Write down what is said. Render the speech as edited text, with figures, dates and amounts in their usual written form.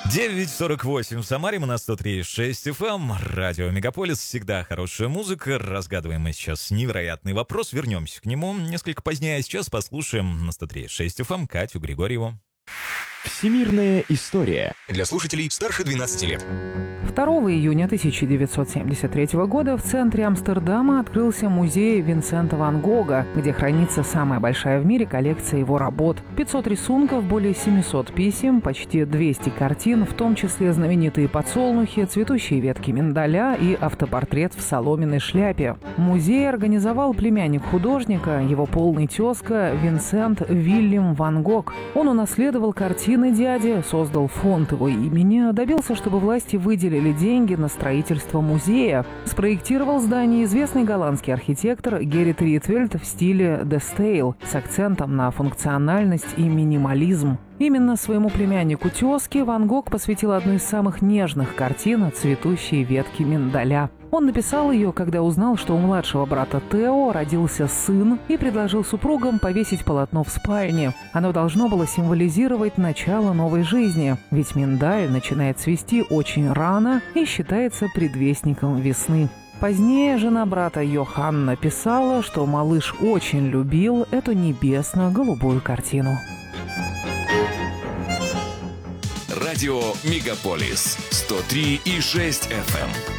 9:48 в Самаре, мы на 103.6 FM, радио Мегаполис, всегда хорошая музыка. Разгадываем мы сейчас невероятный вопрос, вернемся к нему несколько позднее. А сейчас послушаем на 103.6 FM Катю Григорьеву. Всемирная история. Для слушателей старше 12 лет. 2 июня 1973 года в центре Амстердама открылся музей Винсента ван Гога, где хранится самая большая в мире коллекция его работ. 500 рисунков, более 700 писем, почти 200 картин, в том числе знаменитые подсолнухи, цветущие ветки миндаля и автопортрет в соломенной шляпе. Музей организовал племянник художника, его полный тезка Винсент Вильям ван Гог. Он унаследовал картины дяди, создал фонд его имени, добился, чтобы власти выделили деньги на строительство музея. Спроектировал здание известный голландский архитектор Геррит Ритвельд в стиле «De Stijl» с акцентом на функциональность и минимализм. Именно своему племяннику тезке Ван Гог посвятил одну из самых нежных картин «Цветущие ветки миндаля». Он написал ее, когда узнал, что у младшего брата Тео родился сын, и предложил супругам повесить полотно в спальне. Оно должно было символизировать начало новой жизни, ведь миндаль начинает цвести очень рано и считается предвестником весны. Позднее жена брата Йоханна писала, что малыш очень любил эту небесно-голубую картину. Радио Мегаполис 103,6 FM.